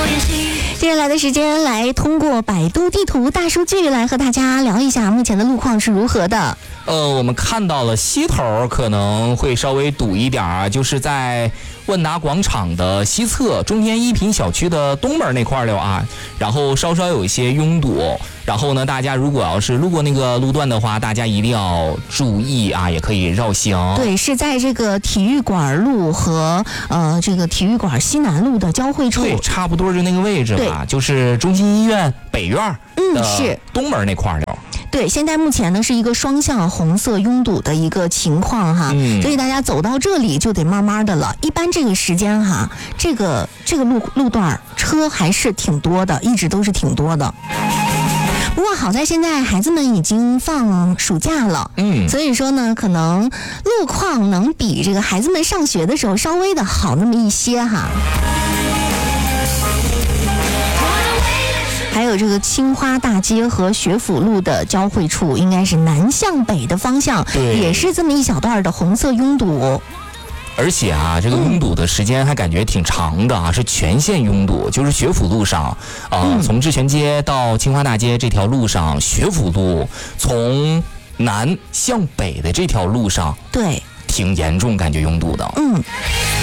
接下来的时间来通过百度地图大数据来和大家聊一下目前的路况是如何的。 我们看到了西头可能会稍微堵一点啊，就是在万达广场的西侧，中天一品小区的东门那块了啊，然后稍稍有一些拥堵。然后呢，大家如果要是路过那个路段的话，大家一定要注意啊，也可以绕行。 对，是在这个体育馆路和这个体育馆西南路的交汇处。 对，差不多就那个位置吧，就是中心医院北院是东门那块了。 对，现在目前呢是一个双向红色拥堵的一个情况哈，所以大家走到这里就得慢慢的了。一般这个时间哈，这个路段车还是挺多的，一直都是挺多的。不过好在现在孩子们已经放暑假了，所以说呢，可能路况能比这个孩子们上学的时候稍微的好那么一些哈。还有这个青花大街和学府路的交汇处，应该是南向北的方向，也是这么一小段的红色拥堵。 而且啊，这个拥堵的时间还感觉挺长的啊，是全线拥堵，就是学府路上从智泉街到青花大街这条路上，学府路从南向北的这条路上， 对， 挺严重，感觉拥堵的。